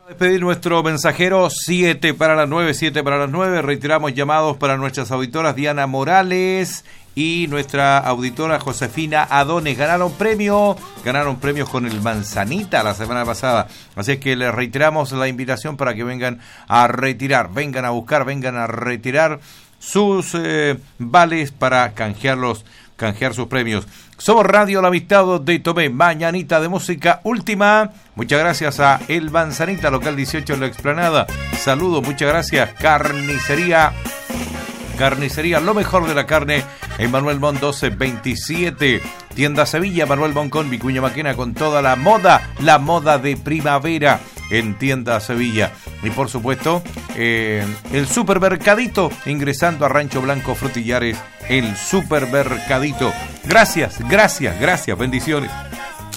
Despedir nuestro mensajero, 7 para las 9. Retiramos llamados para nuestras auditoras Diana Morales y nuestra auditora Josefina Adones. Ganaron premios con el Manzanita la semana pasada. Así es que les reiteramos la invitación para que vengan a retirar, vengan a retirar sus vales para canjear sus premios. Somos Radio La Amistad de Tomé, mañanita de música última. Muchas gracias a El Manzanita, local 18 en la Explanada. Saludos, muchas gracias. Carnicería, lo mejor de la carne en Manuel Montt 1227. Tienda Sevilla, Manuel Montt con Vicuña Maquena, con toda la moda de primavera en Tienda Sevilla. Y por supuesto, el supermercadito, ingresando a Rancho Blanco Frutillares, el supermercadito. Gracias, bendiciones.